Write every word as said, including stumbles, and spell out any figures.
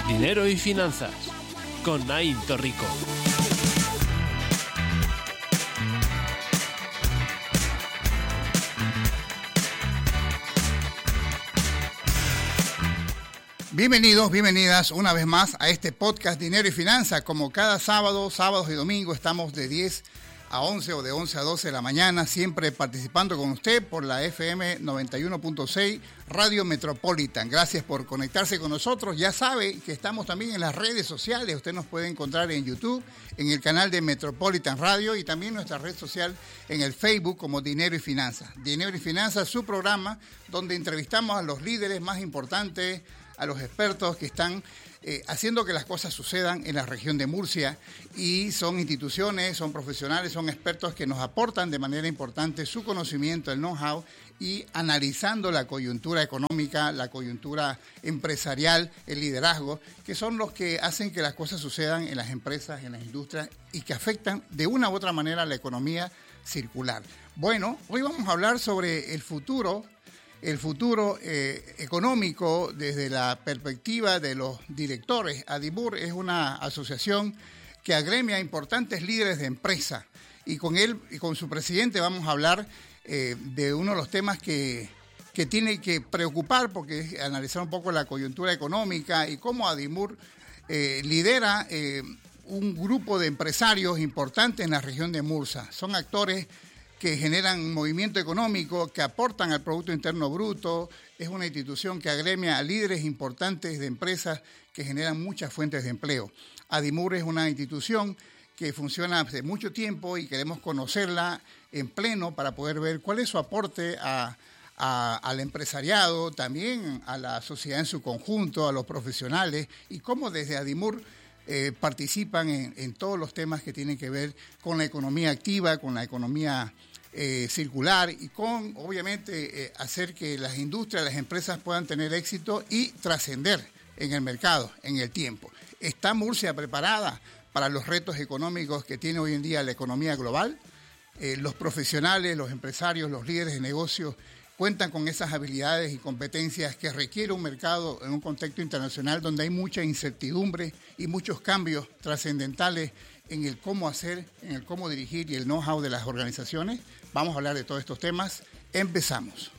Dinero y Finanzas, con Naim Torrico. Bienvenidos, bienvenidas una vez más a este podcast Dinero y Finanzas. Como cada sábado, sábados y domingos estamos de diez a once o de once a doce de la mañana, siempre participando con usted por la F M noventa y uno punto seis Radio Metropolitan. Gracias por conectarse con nosotros. Ya sabe que estamos también en las redes sociales. Usted nos puede encontrar en YouTube, en el canal de Metropolitan Radio y también nuestra red social en el Facebook como Dinero y Finanzas. Dinero y Finanzas, su programa donde entrevistamos a los líderes más importantes, a los expertos que están eh, haciendo que las cosas sucedan en la región de Murcia, y son instituciones, son profesionales, son expertos que nos aportan de manera importante su conocimiento, el know-how, y analizando la coyuntura económica, la coyuntura empresarial, el liderazgo, que son los que hacen que las cosas sucedan en las empresas, en las industrias y que afectan de una u otra manera la economía circular. Bueno, hoy vamos a hablar sobre el futuro el futuro eh, económico desde la perspectiva de los directores. Adimur es una asociación que agremia a importantes líderes de empresa, y con él y con su presidente vamos a hablar eh, de uno de los temas que, que tiene que preocupar, porque es analizar un poco la coyuntura económica y cómo Adimur eh, lidera eh, un grupo de empresarios importantes en la región de Murcia. Son actores que generan movimiento económico, que aportan al Producto Interno Bruto. Es una institución que agremia a líderes importantes de empresas que generan muchas fuentes de empleo. Adimur es una institución que funciona hace mucho tiempo y queremos conocerla en pleno para poder ver cuál es su aporte a, a, al empresariado, también a la sociedad en su conjunto, a los profesionales, y cómo desde Adimur eh, participan en, en todos los temas que tienen que ver con la economía activa, con la economía Eh, circular, y con, obviamente, eh, hacer que las industrias, las empresas puedan tener éxito y trascender en el mercado, en el tiempo. ¿Está Murcia preparada para los retos económicos que tiene hoy en día la economía global? Eh, los profesionales, los empresarios, los líderes de negocios cuentan con esas habilidades y competencias que requiere un mercado en un contexto internacional donde hay mucha incertidumbre y muchos cambios trascendentales en el cómo hacer, en el cómo dirigir y el know-how de las organizaciones. Vamos a hablar de todos estos temas. Empezamos.